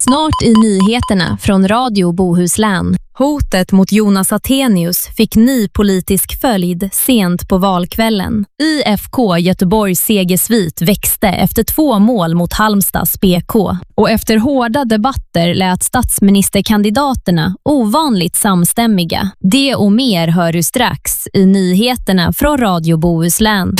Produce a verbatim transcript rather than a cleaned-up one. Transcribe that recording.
Snart i nyheterna från Radio Bohuslän. Hotet mot Jonas Attenius fick ny politisk följd sent på valkvällen. I F K Göteborgs segersvit växte efter två mål mot Halmstads B K. Och efter hårda debatter lät statsministerkandidaterna ovanligt samstämmiga. Det och mer hör du strax i nyheterna från Radio Bohuslän.